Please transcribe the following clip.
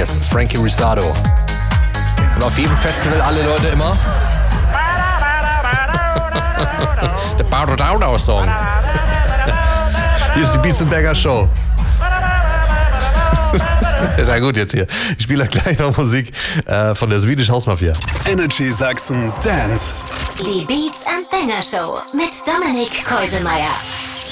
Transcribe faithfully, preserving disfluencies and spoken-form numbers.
Yes, Frankie Rizardo. Und auf jedem Festival alle Leute immer der Baudo-Daudo-Song. Hier ist die Beats and Bagger Show. Sehr gut jetzt hier. Ich spiele gleich noch Musik äh, von der Swedish House Mafia. Energy Sachsen Dance. Die Beats and Banger Show mit Dominik Keuselmeier.